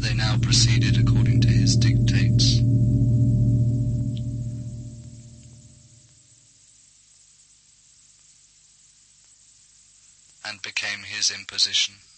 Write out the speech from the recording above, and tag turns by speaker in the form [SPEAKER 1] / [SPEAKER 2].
[SPEAKER 1] They now proceeded according to his dictates. And became his imposition.